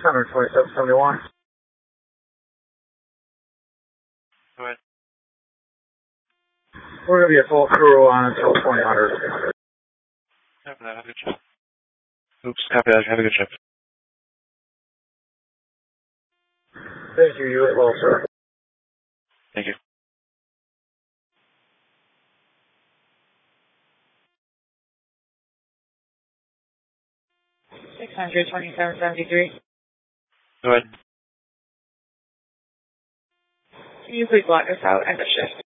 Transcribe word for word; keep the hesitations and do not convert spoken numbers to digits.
hundred twenty-seven seventy-one. Go ahead. We're going to be a full crew on until twenty hundred. Copy that. Have a good trip. Oops, copy that. Have a good trip. Thank you. You as well, sir. Thank you. six hundred twenty-seven seventy-three. Go ahead. Can you please log us out? End of shift.